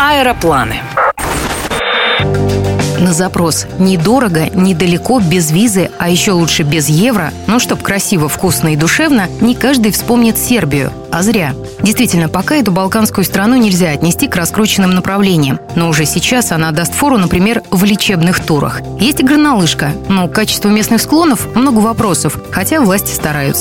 Аэропланы. На запрос «недорого, недалеко, без визы, а еще лучше без евро», ну, чтоб красиво, вкусно и душевно, не каждый вспомнит Сербию. А зря. Действительно, пока эту балканскую страну нельзя отнести к раскрученным направлениям. Но уже сейчас она даст фору, например, в лечебных турах. Есть и горнолыжка. Но к качеству местных склонов много вопросов, хотя власти стараются.